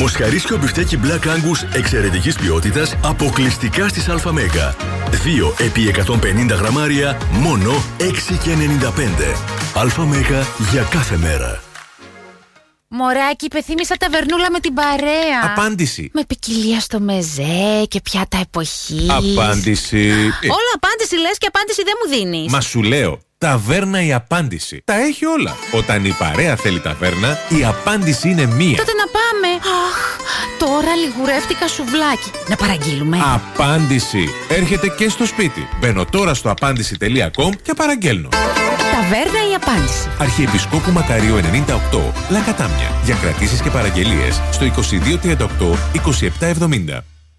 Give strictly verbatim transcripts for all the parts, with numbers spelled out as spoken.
Μοσχαρίσιο μπιφτέκι Black Angus εξαιρετικής ποιότητας αποκλειστικά στις ΑΜΕΓΑ. δύο επί εκατόν πενήντα γραμμάρια, μόνο έξι και ενενήντα πέντε. ΑΜΕΓΑ για κάθε μέρα. Μωράκι, υπεθύμησα ταβερνούλα με την παρέα. Απάντηση. Με ποικιλία στο μεζέ και πιάτα εποχής. Απάντηση. Όλα απάντηση λες και απάντηση δεν μου δίνεις. Μα σου λέω, ταβέρνα η απάντηση. Τα έχει όλα. Όταν η παρέα θέλει ταβέρνα, η απάντηση είναι μία. Τότε να πάμε. Αχ, τώρα λιγουρεύτηκα σουβλάκι. Να παραγγείλουμε. Απάντηση. Έρχεται και στο σπίτι. Μπαίνω τώρα στο απάντηση τελεία κομ και παραγγέλνω. Ταβέρνα η απάντηση. Αρχιεπισκόπου Μακαρίου ενενήντα οκτώ, Λακατάμια. Για κρατήσεις και παραγγελίες στο είκοσι δύο τριάντα οκτώ είκοσι επτά εβδομήντα.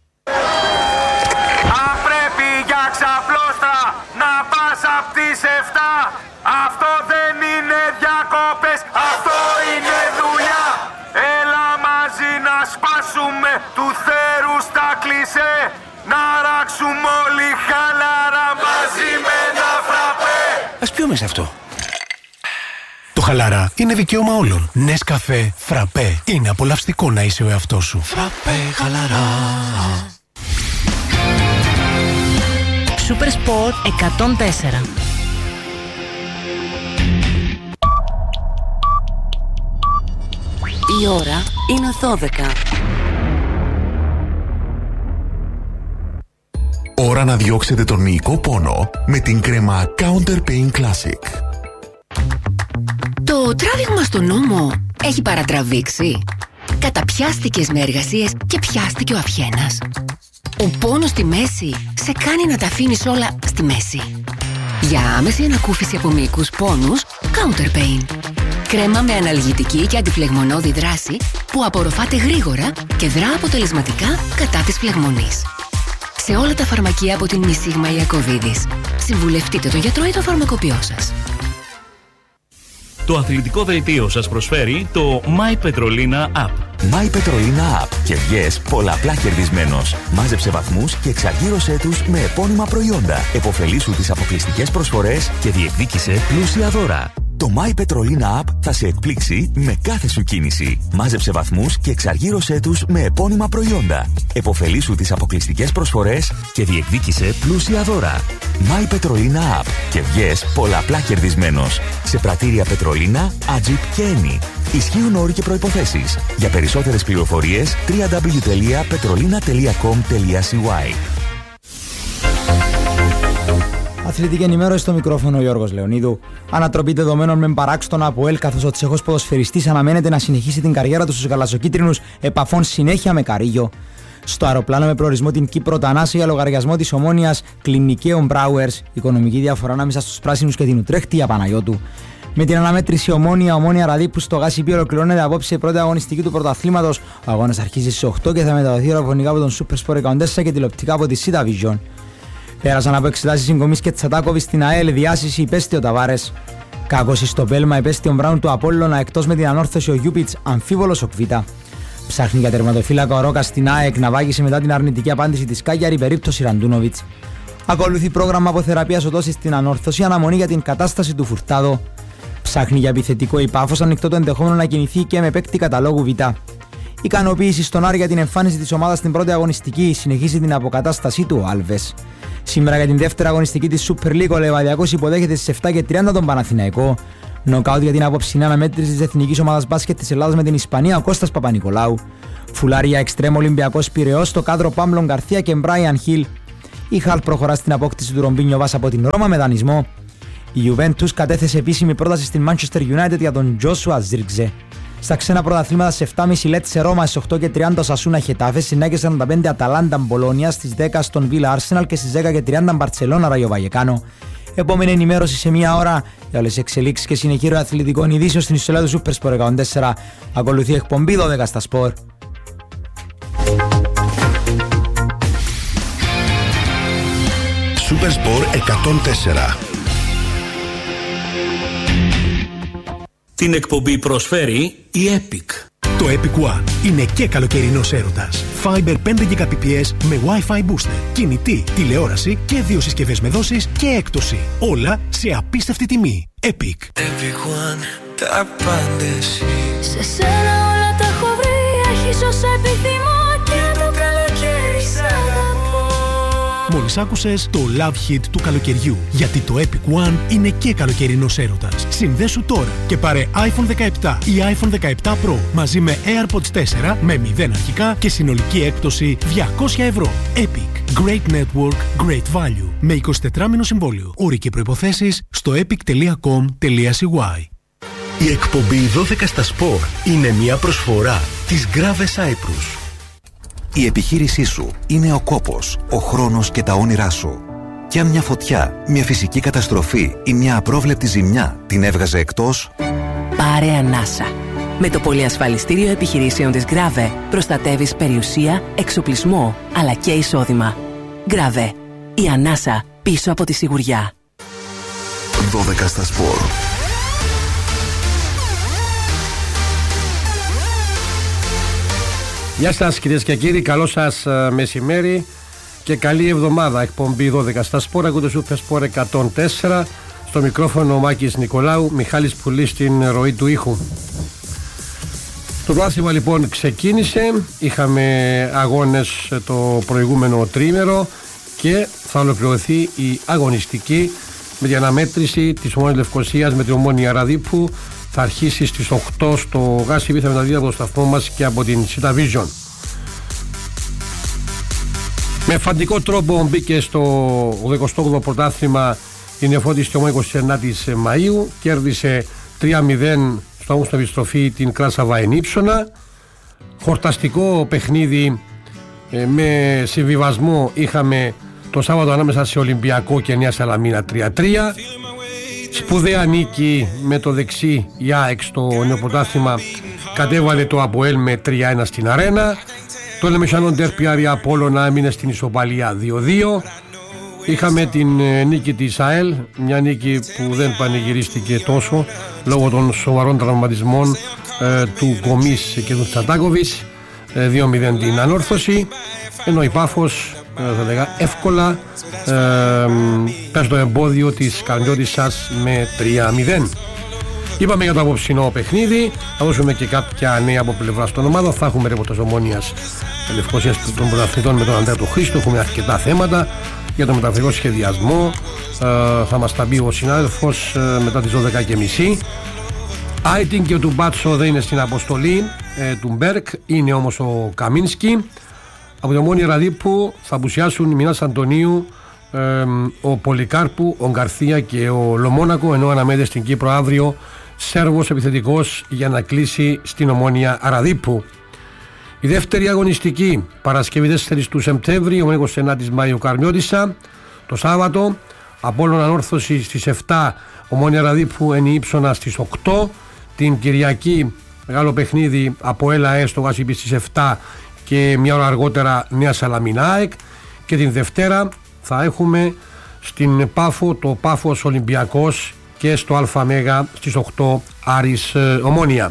Αν πρέπει για ξαπλώστρα να πας απ' τις εφτά, αυτό δεν είναι διακόπες, αυτό είναι δουλειά. Έλα μαζί να σπάσουμε του θέρου στα κλισέ, να ράξουμε όλοι χαλαρά μαζί με ένα φραπέ. Ας πιούμε σε αυτό. Το χαλαρά είναι δικαίωμα όλων. Νεσκαφέ, φραπέ. Είναι απολαυστικό να είσαι ο εαυτός σου. Φραπέ χαλαρά. Super Sport εκατόν τέσσερα. Η ώρα είναι δώδεκα. Ώρα να διώξετε τον μυϊκό πόνο με την κρέμα Counter Pain Classic. Το τράβηγμα στον ώμο έχει παρατραβήξει. Καταπιάστηκες με εργασίες και πιάστηκε ο αυχένας. Ο πόνος στη μέση σε κάνει να τα αφήνεις όλα στη μέση. Για άμεση ανακούφιση από μυϊκούς πόνους, Counter Pain. Κρέμα με αναλγητική και αντιφλεγμονώδη δράση που απορροφάται γρήγορα και δρά αποτελεσματικά κατά της φλεγμονής. Σε όλα τα φαρμακεία από την Μισίγμα Ιακωβίδης. Συμβουλευτείτε το γιατρό ή το φαρμακοποιό σας. Το αθλητικό δελτίο σας προσφέρει το My Petrolina App. My Petrolina App και βγες πολλαπλά κερδισμένος. Μάζεψε βαθμούς και εξαργύρωσέ τους με επώνυμα προϊόντα. Εποφελήσου τις αποκλειστικές προσφορές και διεκδίκησε πλούσια δώρα. Το My Petrolina App θα σε εκπλήξει με κάθε σου κίνηση. Μάζεψε βαθμούς και εξαργύρωσέ τους με επώνυμα προϊόντα. Εποφελήσου τις αποκλειστικές προσφορές και διεκδίκησε πλούσια δώρα. My Petrolina App και βγες πολλαπλά κερδισμένος. Σε πρατήρια Πετρολίνα, Ατζιπ και Eni. Ισχύουν όροι και προϋποθέσεις. Για περισσότερες πληροφορίες double-u double-u double-u τελεία petrolina τελεία com τελεία c y. Αθλητική ενημέρωση στο μικρόφωνο Γιώργος Λεωνίδου. Ανατροπή δεδομένων με μπαράξ στον ΑΠΟΕΛ, καθώς ο Τσεχός ποδοσφαιριστής αναμένεται να συνεχίσει την καριέρα του στους γαλαζοκίτρινους, επαφών συνέχεια με Καρίγιο. Στο αεροπλάνο με προορισμό την Κύπρο, Τανάση για λογαριασμό της Ομόνοιας, Κλινικαίων Μπράουερς, οικονομική διαφορά ανάμεσα στους πράσινους και την Ουτρέχτη για Παναγιώτου. Με την αναμέτρηση Ομόνια, Ομόνια Ραδίπου στο Γάσιπι ολοκληρώνεται απόψε η πρώτη αγωνιστική του πρωταθλήματος. Ο αγώνας αρχίζει στις οκτώ και θα μεταδοθεί ραδιοφωνικά από τον Super Sport εκατόν τέσσερα και τηλεοπτικά από τη Σίτα Vision. Πέρασαν από εξετάσεις συγκομής και Τσατάκοβι στην ΑΕΛ, διάσηση υπέστη ο Ταβάρες. Κάκωση στο Πέλμα, υπέστη ο Μπράουν του Απόλλωνα, εκτός με την ανόρθωση ο Γιούπιτς, αμφίβολος ο Κβίτα. Ψάχνει για τερματοφύλακα ο Ρόκας στην ΑΕΚ να βάγισε μετά την αρνητική απάντηση της Κάγιαρη περίπτωση Ραντούνοβιτς. Ακολουθεί πρόγραμμα αποθεραπείας οδόσης στην ανόρθωση, αναμονή για την κατάσταση του Φουρτάδο. Ψάχνει για επιθετικό η Πάφος, ανοιχτό το ενδεχόμενο να κινηθεί και με παίκτη καταλόγου Β. Ικανοποίηση στον Άρη για την εμφάνιση της ομάδας στην πρώτη αγωνιστική, συνεχίζει την αποκατάστασή του ο Άλβες. Σήμερα για την δεύτερη αγωνιστική της Super League ο Λεβαδιακός υποδέχεται στις επτά και τριάντα τον Παναθηναϊκό. Νοκάουτ για την απόψινή αναμέτρηση της Εθνικής Ομάδας Μπάσκετ της Ελλάδας με την Ισπανία ο Κώστας Παπα-Νικολάου. Φουλάρια Εξτρέμ Ολυμπιακός Πειραιώς στο κάδρο Πάμπλον Γκαρθία και Μπράιαν Χιλ. Η Χαλ προχωρά στην απόκτηση του Ρομπίνιο Βάσα από την Ρώμα με δανεισμό. Η Juventus κατέθεσε επίσημη πρόταση στην Manchester United για τον Joshua Zirkzee. Στα ξένα πρωταθλήματα στις επτά και μισή Λέτσε Ρώμα, στις οκτώ και τριάντα ο Σασούνα Χετάφε, στις εννιά και σαράντα πέντε Αταλάντα Μπολόνια, στις δέκα στον Βίλα Arsenal και στις δέκα και τριάντα Μπαρτσελώνα Ράγιο Βαγεκάνο. Επόμενη ενημέρωση σε μία ώρα για όλες τις εξελίξεις και συνεχείρο αθλητικών ειδήσεων στην ιστοσελίδα του Super Sport εκατόν τέσσερα. Ακολουθεί εκπομπή δώδεκα στα Σπορ. Super Sport εκατόν τέσσερα. Την εκπομπή προσφέρει η Epic. Το Epic One είναι και καλοκαιρινός έρωτας. Fiber πέντε Gbps με Wi-Fi booster, κινητή, τηλεόραση και δύο συσκευές με δόσεις και έκπτωση. Όλα σε απίστευτη τιμή. Epic. Epic One, τα πάντα εσύ. Σε σένα όλα τα έχω βρει, έχεις όσα θυμώ και το καλοκαίρι σ' αγαπώ. Μόλις άκουσες το Love Hit του καλοκαιριού, γιατί το Epic One είναι και καλοκαιρινός έρωτας. Συνδέσου τώρα και πάρε άιφον δεκαεπτά ή άιφον δεκαεπτά Pro μαζί με AirPods τέσσερα με μηδέν αρχικά και συνολική έκπτωση διακόσια ευρώ. Epic. Great Network, Great Value. Με εικοσιτετράμηνο συμβόλαιο. Όροι και προϋποθέσεις στο epic τελεία com τελεία c y. Η εκπομπή δώδεκα στα Σπορ είναι μια προσφορά της Grave Cyprus. Η επιχείρησή σου είναι ο κόπος, ο χρόνος και τα όνειρά σου. Κι αν μια φωτιά, μια φυσική καταστροφή ή μια απρόβλεπτη ζημιά την έβγαζε εκτός, πάρε ανάσα. Με το πολυασφαλιστήριο επιχειρήσεων της Grave προστατεύεις περιουσία, εξοπλισμό αλλά και εισόδημα. Grave. Η ανάσα πίσω από τη σιγουριά. δώδεκα στα Σπορ. Γεια σας κυρίες και κύριοι, καλό σας μεσημέρι και καλή εβδομάδα. Εκπομπή δώδεκα στα Σπορ, ακούτε Super Sport εκατόν τέσσερα. Στο μικρόφωνο ο Μάκης Νικολάου, Μιχάλης Πουλής στην ροή του ήχου. Το πρωτάθλημα λοιπόν ξεκίνησε, είχαμε αγώνες το προηγούμενο τρίμερο και θα ολοκληρωθεί η αγωνιστική με την αναμέτρηση της Ομόνιας Λευκωσίας με την Ομόνια Ραδίππου. Θα αρχίσει στις οκτώ στο ΓΑΣΥΒ, θα μεταδίδει από το σταθμό μας και από την Sita Vision. Με φαντικό τρόπο μπήκε στο ογδοηκοστό όγδοο πρωτάθλημα η νεφώτιστη Ομόνια είκοσι εννέα Μαΐου, κέρδισε τρία μηδέν στο αγώνα στην επιστροφή την Κράσαβα Ενίψωνα. Χορταστικό παιχνίδι ε, με συμβιβασμό είχαμε το Σάββατο ανάμεσα σε Ολυμπιακό και Νέα Σαλαμίνα τρία τρία. Σπουδαία νίκη με το δεξί η ΑΕΚ στο νεοπρωτάθλημα, κατέβαλε το ΑΠΟΕΛ με τρία ένα στην αρένα. Το Λεμεσανό Ντέρπι Άρια Απόλλωνα έμεινε στην ισοπαλία δύο δύο. Είχαμε την νίκη της ΑΕΛ, μια νίκη που δεν πανηγυρίστηκε τόσο λόγω των σοβαρών τραυματισμών ε, του Γκομής και του Τσαντάκοβιτς, ε, δύο μηδέν την ανόρθωση, ενώ η Πάφος ε, θα λέγα εύκολα ε, πες το εμπόδιο της Καρμιώτισσας με τρία μηδέν. Είπαμε για το απόψινό παιχνίδι, θα δώσουμε και κάποια νέα από πλευρά των ομάδων. Θα έχουμε ρεπορτάζ Ομόνιας Λευκωσίας των πρωταθλητών με τον Αντρέα του Χρήστο. Έχουμε αρκετά θέματα για το μεταφρικό σχεδιασμό. Ε, θα μας τα πει ο συνάδελφος ε, μετά τις δώδεκα και μισή. Άιτιν και ο Τουμπάτσο δεν είναι στην αποστολή ε, του Μπέρκ, είναι όμως ο Καμίνσκι. Από την Ομόνια Ραδίππου θα απουσιάσουν η Μινάς Αντωνίου, ε, ο Πολυκάρπου, ο Γκαρθία και ο Λομόνακο, ενώ αναμένεται στην Κύπρο αύριο Σέρβος επιθετικός για να κλείσει στην Ομόνια Ραδίππου. Η δεύτερη αγωνιστική Παρασκευή τέσσερις του Σεπτέμβρη, ο είκοσι εννέα Μαΐου Καρμιώτισσα. Το Σάββατο Απόλλων Ανόρθωση στις επτά, Ομόνια Ραδίππου Ενιήψωνα στις οκτώ. Την Κυριακή μεγάλο παιχνίδι από ΕΛΑΕ στο ΓΑΣΥΠ στις επτά και μια ώρα αργότερα Νέα Σαλαμίνα ΑΕΚ. Και την Δευτέρα θα έχουμε στην Πάφο το Πάφος Ολυμπιακός και στο ΑΜ στις οκτώ Άρης Ομόνια.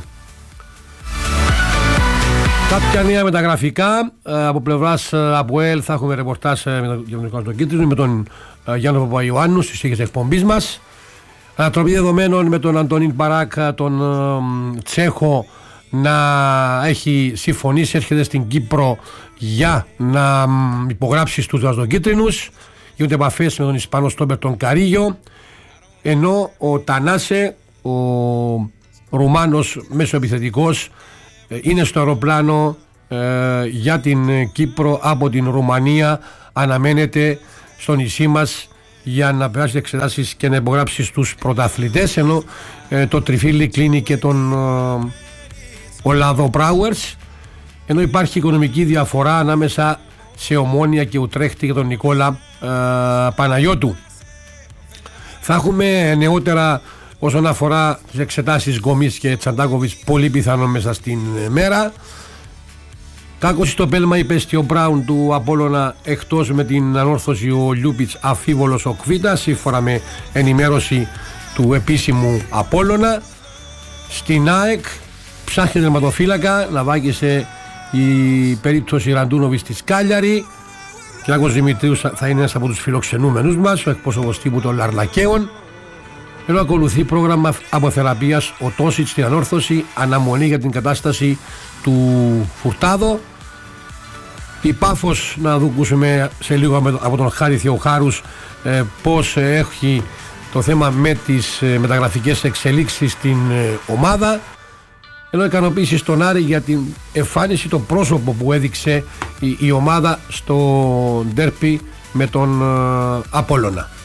Κάποια νέα μεταγραφικά από πλευράς ΑΠΟΕΛ, θα έχουμε ρεπορτάζ με τον Νικόλα Κίτρινο, με τον Γιάννη Παπαϊωάννου στις ήχες εκπομπής μας. Ανατροπή δεδομένων με τον Αντωνίν Παράκ, τον Τσέχο, να έχει συμφωνήσει, έρχεται στην Κύπρο για να υπογράψει στους Δραζδοκίτρινους. Γίνονται επαφές με τον Ισπανό στόπερ τον Καρίγιο, ενώ ο Τανάσε, ο Ρουμάνος μεσοεπιθετικός, είναι στο αεροπλάνο ε, για την Κύπρο από την Ρουμανία. Αναμένεται στο νησί μας για να περάσει εξετάσεις και να υπογράψει στους πρωταθλητές, ενώ ε, το τριφύλι κλείνει και τον ε, Ολάδο Πράουερς, ενώ υπάρχει οικονομική διαφορά ανάμεσα σε Ομόνια και Ουτρέχτη και τον Νικόλα ε, Παναγιώτου. Θα έχουμε νεότερα όσον αφορά τις εξετάσεις Γκομής και Τσαντάκοβιτς, πολύ πιθανό μέσα στην μέρα. Κάκος στο πέλμα υπέστη ο Μπράουν του Απόλλωνα, εκτός με την ανόρθωση ο Λιούπιτς, αφίβολος ο Κβίτας, σύμφωνα με ενημέρωση του επίσημου Απόλλωνα. Στην ΑΕΚ ψάχνει τερματοφύλακα, να βάγισε η περίπτωση Ραντούνοβιτς στη Κάλιαρη. Ο Κυριάκος Δημητρίου θα είναι ένας από τους φιλοξενούμενους μας, ο εκπρόσωπος τύπου των Λαρλακαίων. Ενώ ακολουθεί πρόγραμμα αποθεραπείας ο Τόσιτς στην ανόρθωση, αναμονή για την κατάσταση του Φουρτάδο. Η Πάφος, να δούμε, ακούσουμε σε λίγο από τον Χάρη Θεοχάρους ε, πώς έχει το θέμα με τις ε, μεταγραφικές εξελίξεις στην ε, ομάδα, ενώ ικανοποίηση στον Άρη για την εμφάνιση, το πρόσωπο που έδειξε η, η ομάδα στο ντέρπι με τον ε, Απόλλωνα.